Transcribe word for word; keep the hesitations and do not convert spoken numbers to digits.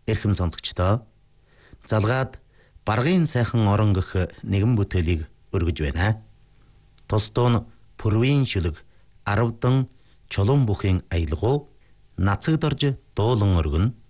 эрхэм сонсогчдоо залгаад баргын сайхан орон гэх нэгэн бүтээлийг өргөж байна. Тус дуу нь Пүрвийн шүлэг Аравдан чулуун бүхийн аялгуу нацагдорж дуулан өргөн